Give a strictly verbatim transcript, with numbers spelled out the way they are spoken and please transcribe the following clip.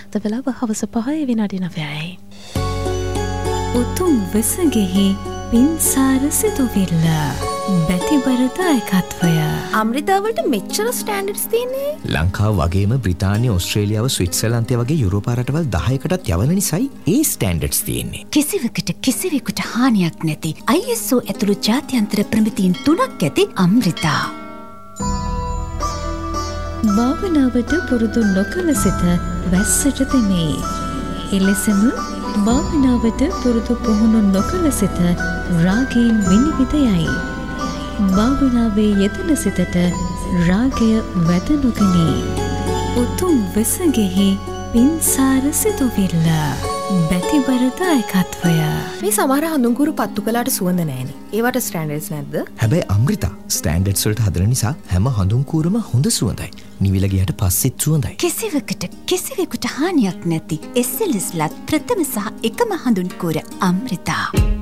ප්‍රාප්ත වෙලා හවස පහේ විනාඩි නවයයි. උතුම් වෙසගෙහි පින්සාර සිතුවිල්ල බැතිබර දායකත්වය. අමෘතාවලට මෙච්චර ස්ටෑන්ඩඩ්ස් තියෙන්නේ? ලංකාව වගේම බ්‍රිතාන්‍ය, ඕස්ට්‍රේලියාව, ස්විට්සර්ලන්තය වගේ යුරෝපා රටවල් දහයකටත් යවන නිසායි ඒ ස්ටෑන්ඩඩ්ස් තියෙන්නේ. කිසිවකට කිසිවෙකුට හානියක් නැති I S O ඇතුළු ජාත්‍යන්තර ප්‍රමිතීන් තුනක් ඇති අමෘතා. භාවනාවට පුරුදු නොකළ සිත වැස්සට දෙමේ. එලෙසම භාවනාවට පුරුදු පුහුණු නොකළ සිත රාගයෙන් විනිවිද යයි. භාවනාවේ යෙදෙන සිතට රාගය වැද නොගනී. උතුම් වෙසගෙහි පින්සාර සිතුවිල්ල බැතිබර දායකත්වය. මේ සමහර හඳුන්කුරු පත්තු කළාට සුවඳ නැහැනේ. ඒවට ස්ටෑන්ඩඩ්ස් නැද්ද? හැබැයි අමෘතා ස්ටෑන්ඩඩ්ස් වලට හදන නිසා හැම හඳුන්කුරම හොඳ සුවඳයි. නිවිල ගියට පස්සෙත් සුවඳයි. කිසිවකට කිසිවෙකුට හානියක් නැති එස් එල් එස් ලත් ප්‍රථම සහ එකම හඳුන්කුර අමෘතා.